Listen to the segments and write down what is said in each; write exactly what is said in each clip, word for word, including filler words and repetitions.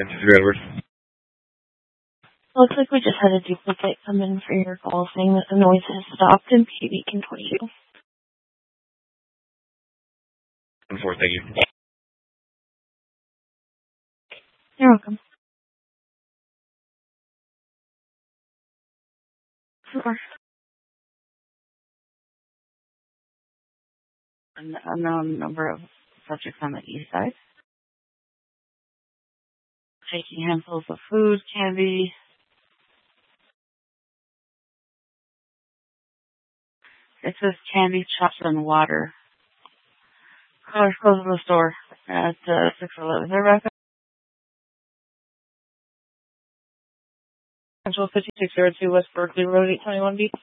fifty-three Edward. Looks like we just had a duplicate come in for your call saying that the noise has stopped in P Beacon twenty-two. four, thank you. You're welcome. Sure. An unknown number of subjects on the east side. Taking handfuls of food, candy. It says candy, chops, and water. Cars closing the store at uh, six eleven. Is that right? Central fifty-six oh two West Berkeley Road, eight twenty-one B.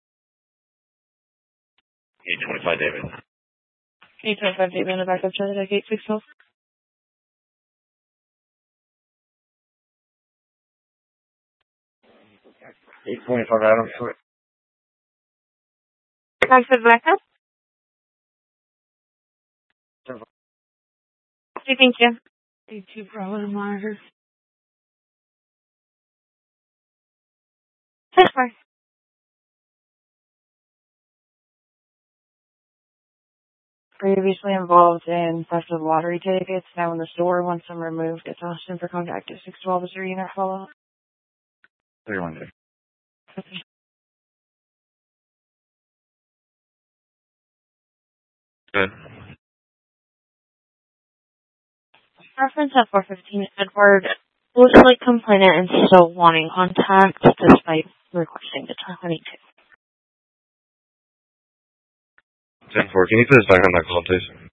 eight twenty-five, David. eight twenty-five, David, in the backup trailer, like eight six twelve. eight twenty-five, Adam. I said backup? Okay, thank you. eight two Bravo monitor. That's fine. Previously involved in theft of lottery tickets, now in the store. Once I'm removed, it's Austin for contact at six twelve. Is there unit follow-up? thirty-one, David. Okay. Good. Reference at four fifteen, Edward looks like complainant and still wanting contact despite requesting to talk on two. ten four, can you put us back on that call, please?